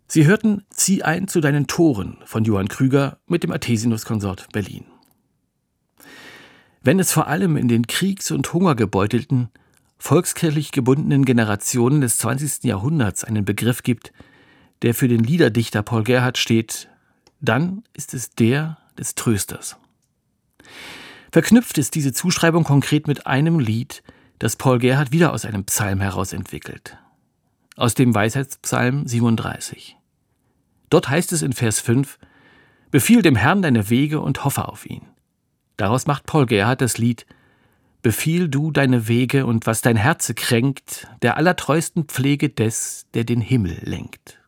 Sie hörten »Zieh ein zu deinen Toren« von Johann Krüger mit dem Athesinuskonsort Berlin. Wenn es vor allem in den kriegs- und hungergebeutelten, volkskirchlich gebundenen Generationen des 20. Jahrhunderts einen Begriff gibt, der für den Liederdichter Paul Gerhardt steht, dann ist es der des Trösters. Verknüpft ist diese Zuschreibung konkret mit einem Lied, das Paul Gerhardt wieder aus einem Psalm heraus entwickelt. Aus dem Weisheitspsalm 37. Dort heißt es in Vers 5: »Befiehl dem Herrn deine Wege und hoffe auf ihn.« Daraus macht Paul Gerhardt das Lied »Befiehl du deine Wege und was dein Herze kränkt, der allertreusten Pflege des, der den Himmel lenkt.«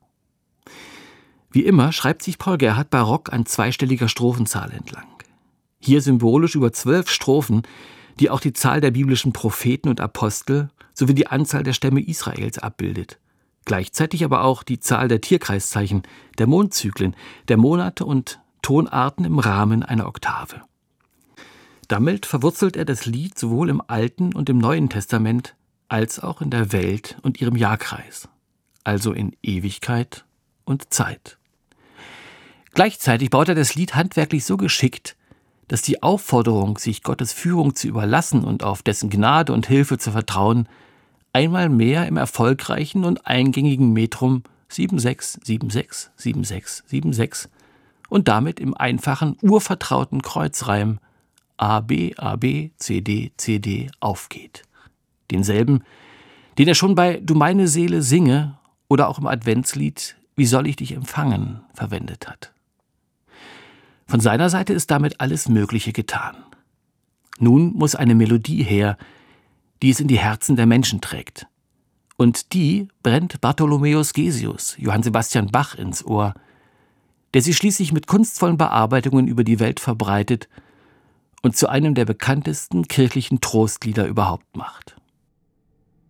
Wie immer schreibt sich Paul Gerhardt barock an zweistelliger Strophenzahl entlang. Hier symbolisch über 12 Strophen, die auch die Zahl der biblischen Propheten und Apostel sowie die Anzahl der Stämme Israels abbildet. Gleichzeitig aber auch die Zahl der Tierkreiszeichen, der Mondzyklen, der Monate und Tonarten im Rahmen einer Oktave. Damit verwurzelt er das Lied sowohl im Alten und im Neuen Testament als auch in der Welt und ihrem Jahrkreis, also in Ewigkeit und Zeit. Gleichzeitig baut er das Lied handwerklich so geschickt, dass die Aufforderung, sich Gottes Führung zu überlassen und auf dessen Gnade und Hilfe zu vertrauen, einmal mehr im erfolgreichen und eingängigen Metrum 7/6, 7/6, 7/6, 7/6 und damit im einfachen, urvertrauten Kreuzreim AB, AB, CD, CD aufgeht. Denselben, den er schon bei »Du meine Seele singe« oder auch im Adventslied »Wie soll ich dich empfangen« verwendet hat. Von seiner Seite ist damit alles Mögliche getan. Nun muss eine Melodie her, die es in die Herzen der Menschen trägt. Und die brennt Bartholomäus Gesius, Johann Sebastian Bach, ins Ohr, der sie schließlich mit kunstvollen Bearbeitungen über die Welt verbreitet und zu einem der bekanntesten kirchlichen Trostlieder überhaupt macht.